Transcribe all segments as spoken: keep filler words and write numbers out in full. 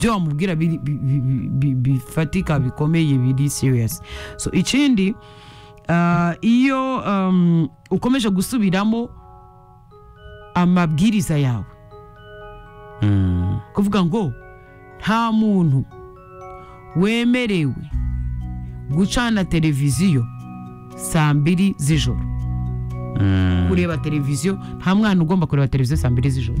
byo wamubwira bifatika bikomeye biri serious. So ikindi uh, iyo um, ukomeje gusubiramo amabwiriza yawe Mm. kuvuga ngo nta muntu wemerewe gucana televiziyo saa mbiri z'ijoro. Mm. kureba televiziyo, nta mwana ugomba kureba televiziyo saa mbiri z'ijoro.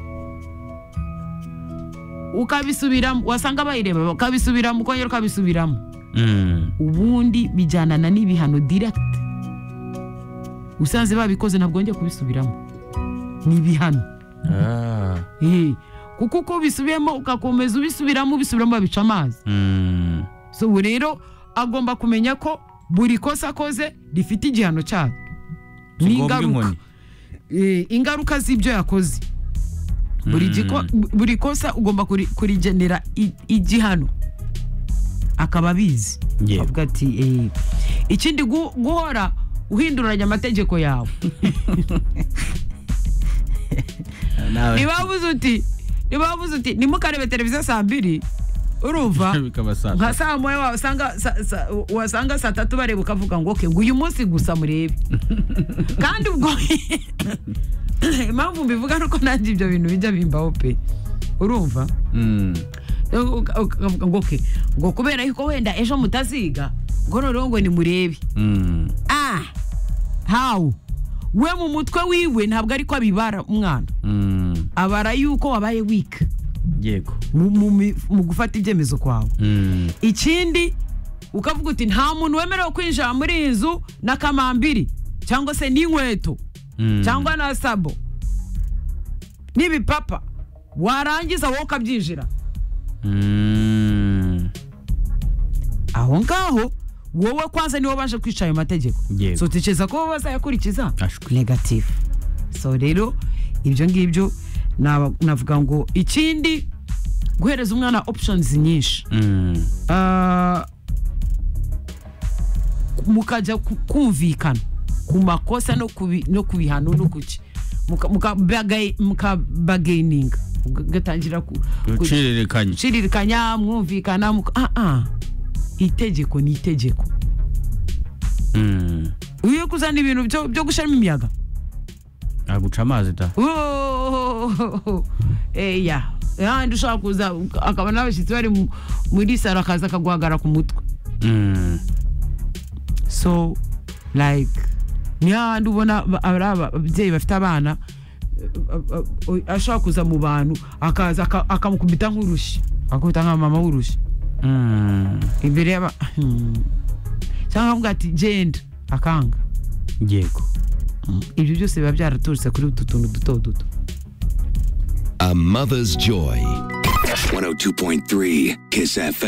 Ukabisubiramo, wasanga bayireba ukabisubiramo, ukongera ukabisubiramo. Mm. Ubundi bijyanana n'ibihano direct. Usanze babikoze ntabwo njye kubisubiramo, ni ibihano. Ah. Eh, kuko uko bisubiyemo ugakomeza ubisubiramo ubisubiramo babica amazi. Mm. So ubu rero agomba kumenya ko buri kosa akoze rifite igihano cyaryo n'ingaruka. Eh, ingaruka z'ibyo yakoze. Buri giko, buri kosa ugomba kuri kurigenera igihano akaba abizi. Yeah. Avuga ati eh, ikindi gu, guhora uhinduranya amategeko yawe. Nibavuze uti nibavuze uti nimukarebe televiziyo saa mbiri urumva nka saa moya wasanga wasanga saa tatu bareba ukavuga ngo okay ngo uyu munsi gusa murebe. Kandi ubwo impamvu mbivuga nuko nanjye ibyo bintu bijya bimbaho pe, urumva. Mm. Ukavuga ngo okay ngo kubera yuko wenda ejo mutaziga ngo noneho ngo ni murebe. Mm. Ah how we mu mutwe wiwe ntabwo ari ko abibara umwana. Mm. Abara yuko wabaye weak. Yego. Mu gufata ibyemezo kwawe. Mm. Ikindi ukavuga uti nta muntu wemerewe kwinjira muri inzu na kamambiri cyangwa se n'inkweto. Mm. Cyangwa na sabo n'ibipapa, warangiza wowe ukabyinjira. Mm. Aho ngaho wowe kwanza niwo baje kwica ayo mategeko. Yego. So tekereza ko bazayakurikiza Ashwi. negative. So rero ibyo ngibyo navuga ngo ikindi guhereza umwana options nyinshi. Mm. Uh, mukajya kumvikana ku makosa no kubi no kubihano no kuki muka bagay muka bagaining gatangira ku guciririkanya ciririkanya mwumvikana ah ah itegeko ni itegeko. Mm. Uyo kuzana ibintu byo byo gusharima imiyaga aguca amazi da. Oh eh ya ya ndushaka kuza akaba nabashitsi bari muri sara kaza kagwagara ku mutwe. Mm. So like nya ndubona araba abyeyi bafite abana ashaka kuza mu bantu akaza akamukubita nk'urushi akubita nka mama w'urushi. Mm. Imbere yaba cyangwa ngo ati genda akanga. Yego. Ibyo byose biba byaraturutse kuri utu tuntu duto duto. A mother's joy. one oh two point three Kiss F M.